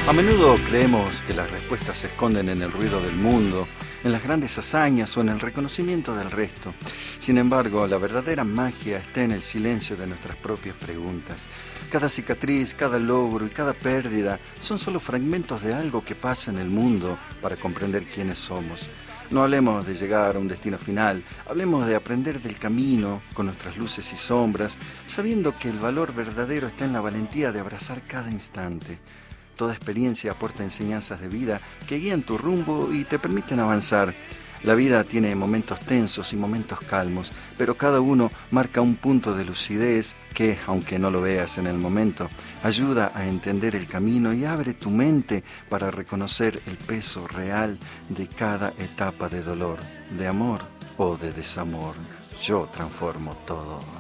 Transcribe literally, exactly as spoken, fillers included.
A menudo creemos que las respuestas se esconden en el ruido del mundo, en las grandes hazañas o en el reconocimiento del resto. Sin embargo, la verdadera magia está en el silencio de nuestras propias preguntas. Cada cicatriz, cada logro y cada pérdida son solo fragmentos de algo que pasa en el mundo para comprender quiénes somos. No hablemos de llegar a un destino final, hablemos de aprender del camino, con nuestras luces y sombras, sabiendo que el valor verdadero está en la valentía de abrazar cada instante. Toda experiencia aporta enseñanzas de vida que guían tu rumbo y te permiten avanzar. La vida tiene momentos tensos y momentos calmos, pero cada uno marca un punto de lucidez que, aunque no lo veas en el momento, ayuda a entender el camino y abre tu mente para reconocer el peso real de cada etapa de dolor, de amor o de desamor. Yo transformo todo.